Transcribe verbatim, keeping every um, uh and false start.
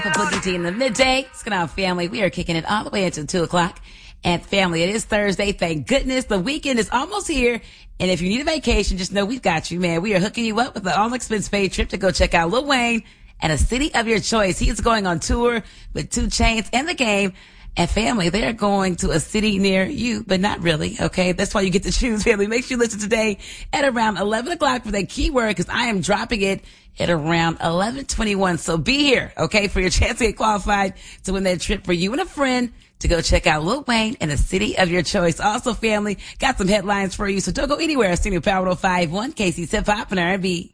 Boogie T in the midday. What's going on, family? We are kicking it all the way until two o'clock. And family, it is Thursday. Thank goodness. The weekend is almost here. And if you need a vacation, just know we've got you, man. We are hooking you up with an all-expense paid trip to go check out Lil Wayne at a city of your choice. He is going on tour with two Chainz and The Game. And family, they're going to a city near you, but not really, okay? That's why you get to choose, family. Make sure you listen today at around eleven o'clock for that keyword, because I am dropping it at around eleven twenty-one. So be here, okay, for your chance to get qualified to win that trip for you and a friend to go check out Lil Wayne in a city of your choice. Also, family, got some headlines for you, so don't go anywhere. Senior Power oh five one, K C's Hip Hop and R and B.